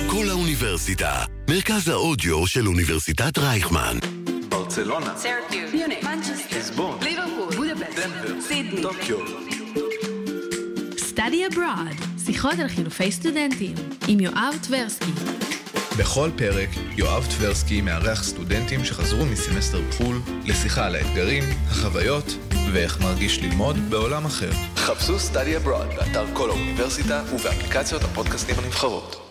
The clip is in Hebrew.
כל האוניברסיטה, מרכז האודיו של אוניברסיטת רייכמן. ברצלונה, סרטיוס, מיוניך, מנצ'סטר, ליסבון, ליברפול, בודפשט, דנבר, סידני, טוקיו. Study Abroad, שיחות על חילופי סטודנטים, עם יואב טברסקי. בכל פרק, יואב טברסקי מארח סטודנטים שחזרו מסמסטר בחול לשיחה על האתגרים, החוויות ואיך מרגיש ללמוד בעולם אחר. חפשו Study Abroad באתר כל האוניברסיטה ובאפליקציות הפודקאסטים הנבחרות.